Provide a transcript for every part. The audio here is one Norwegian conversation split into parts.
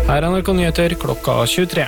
Her er NRK Nyheter klokka 23.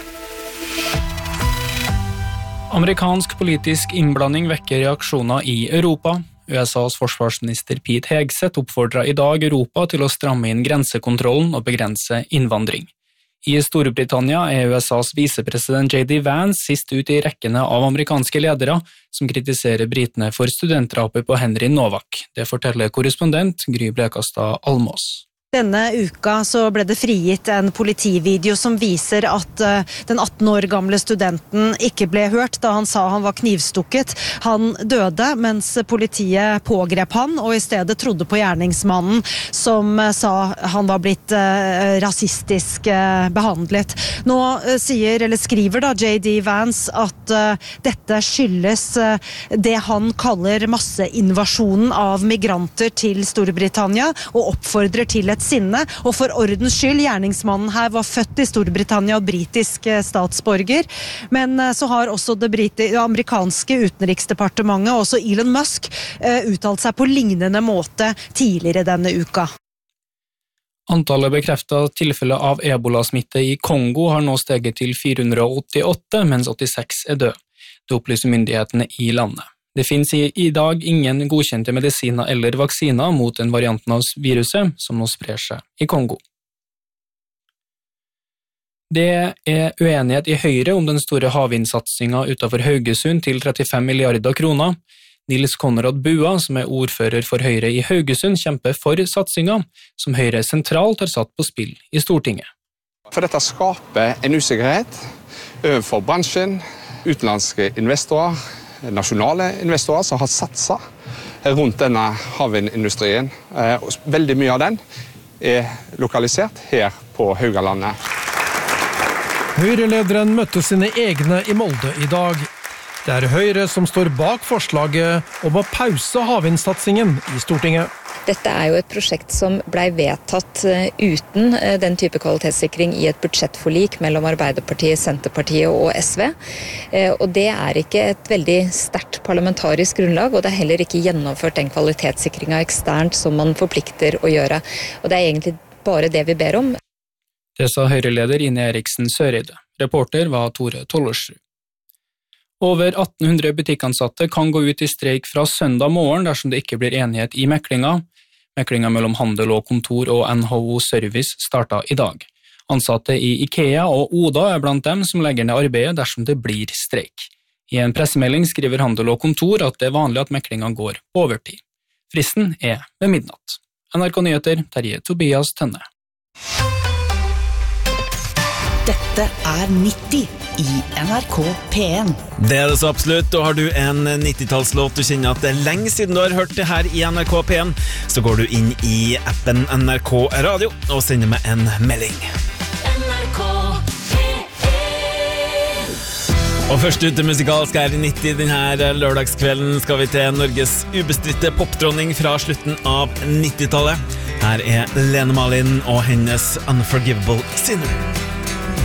Amerikansk politisk innblanding vekker reaksjoner i Europa. USAs forsvarsminister Pete Hegseth oppfordret i dag Europa til å stramme inn grensekontrollen og begrense innvandring. I Storbritannia er USAs visepresident J.D. Vance sist ut i rekkene av amerikanske ledere som kritiserer britene for studentdrapet på Henry Novak. Det forteller korrespondent Gry Blekastad Almås. Denne uka så ble det frigitt en politivideo som viser at den 18 år gamle studenten ikke ble hørt da han sa han var knivstukket. Han døde mens politiet pågrep han, og i stedet trodde på gjerningsmannen som sa han var blitt rasistisk behandlet. Nå skriver J.D. Vance at dette skyldes det han kaller masseinvasjonen av migranter til Storbritannia, og oppfordrer til et sinne, og for ordens skyld, gjerningsmannen her var født i Storbritannia og britisk statsborger, men så har også det amerikanske utenriksdepartementet, og også Elon Musk, uttalt seg på lignende måte tidligere denne uka. Antallet bekreftet tilfeller av ebola-smitte i Kongo har nå steget til 488, mens 86 er døde. Det opplyser myndighetene i landet. Det finnes i dag ingen godkjente medisiner eller vaksiner mot den varianten av viruset som nå sprer seg i Kongo. Det er uenighet i Høyre om den store havvindsatsingen utenfor Haugesund til 35 milliarder kroner. Nils Konrad Bua, som er ordfører for Høyre i Haugesund, kjemper for satsingen, som Høyre sentralt har satt på spill i Stortinget. For dette skaper en usikkerhet overfor bransjen, utenlandske investorer, nasjonale investorer som har satset rundt denne havvindindustrien. Veldig mye av den er lokalisert her på Haugalandet. Høyre-lederen møtte sine egne i Molde i dag. Det er Høyre som står bak forslaget om å pause havvindsatsingen i Stortinget. Dette er jo et prosjekt som ble vedtatt uten den type kvalitetssikring i et budsjettforlik mellom Arbeiderpartiet, Senterpartiet og SV. Og det er ikke et veldig sterkt parlamentarisk grunnlag, og det er heller ikke gjennomført den kvalitetssikringen eksternt som man forplikter å gjøre. Og det er egentlig bare det vi ber om. Det sa Høyre-leder Ine Eriksen Søreide. Reporter var Tore Tollersrud. Over 1800 butikkansatte kan gå ut i streik fra søndag morgen dersom det ikke blir enighet i meklinga. Meklinga mellom Handel og Kontor og NHO Service startet i dag. Ansatte i IKEA og Oda er blant dem som legger ned arbeidet dersom det blir streik. I en pressemelding skriver Handel og Kontor at det er vanlig at meklinga går på overtid. Fristen er ved midnatt. NRK Nyheter, Terje Tobias Tønne. Dette er 90 i NRK P1. Det er det så absolutt, og har du en 90-tallslåt du kjenner at det er lenge siden du har hørt det her i NRK P1, så går du inn i appen NRK Radio og sender meg en melding. NRK P1. Og først ut til musikalsk her i 90 denne lørdagskvelden skal vi til Norges ubestridte popdronning fra slutten av 90-tallet. Her er Lene Marlin og hennes Unforgivable Sinner.